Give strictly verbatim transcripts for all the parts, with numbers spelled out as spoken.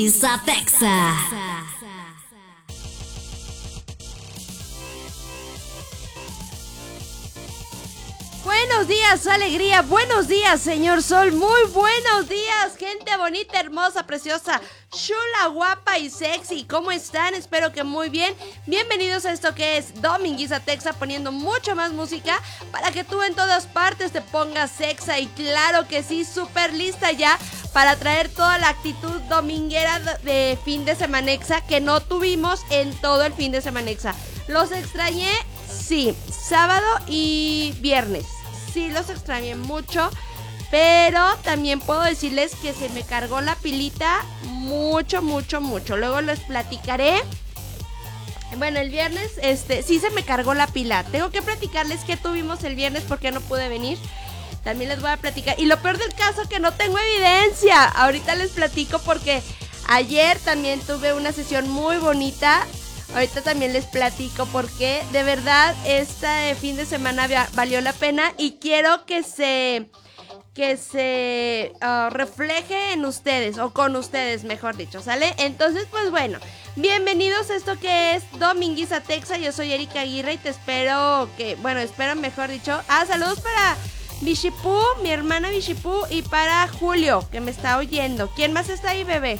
Texa. Buenos días, alegría, buenos días, señor Sol, muy buenos días, gente bonita, hermosa, preciosa, chula, guapa y sexy. ¿Cómo están? Espero que muy bien. Bienvenidos a esto que es Dominguiza Texa, poniendo mucho más música para que tú en todas partes te pongas sexa. Y claro que sí, súper lista ya para traer toda la actitud dominguera de fin de semanexa que no tuvimos en todo el fin de semanexa. Los extrañé, sí, sábado y viernes. Sí, los extrañé mucho, pero también puedo decirles que se me cargó la pilita mucho, mucho, mucho. Luego les platicaré. Bueno, el viernes, este, sí se me cargó la pila. Tengo que platicarles qué tuvimos el viernes porque no pude venir. También les voy a platicar. Y lo peor del caso, que no tengo evidencia. Ahorita les platico porque ayer también tuve una sesión muy bonita. Ahorita también les platico porque de verdad este fin de semana valió la pena y quiero que se, que se uh, refleje en ustedes o con ustedes, mejor dicho, ¿sale? Entonces, pues bueno, bienvenidos a esto que es Dominguiza Texa. Yo soy Erika Aguirre y te espero que, bueno, espero mejor dicho. Ah, saludos para Bishipú, mi hermana Bishipú, y para Julio, que me está oyendo. ¿Quién más está ahí, bebé?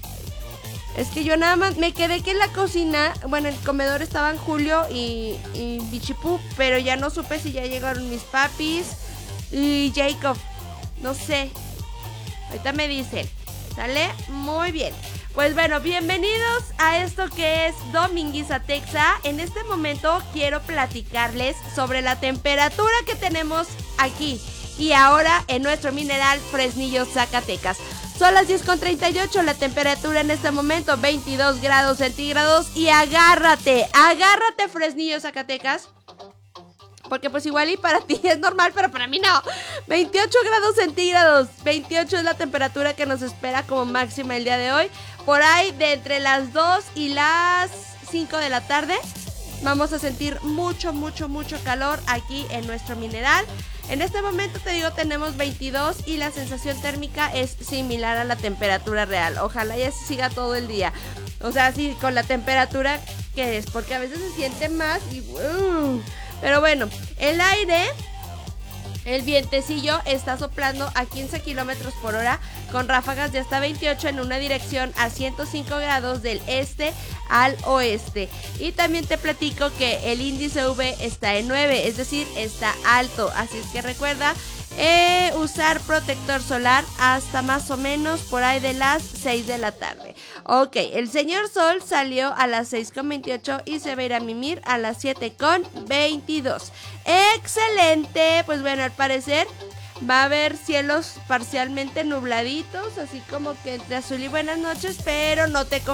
Es que yo nada más me quedé que en la cocina, bueno, en el comedor estaban Julio y, y Bichipú, pero ya no supe si ya llegaron mis papis y Jacob. No sé. Ahorita me dicen. ¿Sale? Muy bien. Pues bueno, bienvenidos a esto que es Dominguiza Texa. En este momento quiero platicarles sobre la temperatura que tenemos aquí y ahora en nuestro mineral Fresnillo, Zacatecas. Son las diez con treinta y ocho, la temperatura en este momento veintidós grados centígrados y agárrate, agárrate Fresnillo, Zacatecas, porque pues igual y para ti es normal, pero para mí no. veintiocho grados centígrados, veintiocho es la temperatura que nos espera como máxima el día de hoy. Por ahí de entre las dos y las cinco de la tarde vamos a sentir mucho, mucho, mucho calor aquí en nuestro mineral. En este momento te digo tenemos veintidós y la sensación térmica es similar a la temperatura real. Ojalá ya se siga todo el día. O sea, sí, con la temperatura que es, porque a veces se siente más y... Uh, pero bueno, el aire, el vientecillo está soplando a quince kilómetros por hora con ráfagas de hasta veintiocho en una dirección a ciento cinco grados del este al oeste. Y también te platico que el índice U V está en nueve, es decir, está alto. Así es que recuerda eh, usar protector solar hasta más o menos por ahí de las seis de la tarde. Ok, el señor Sol salió a las seis con veintiocho y se va a ir a mimir a las siete con veintidós. ¡Excelente! Pues bueno, al parecer va a haber cielos parcialmente nubladitos, así como que entre azul y buenas noches, pero no te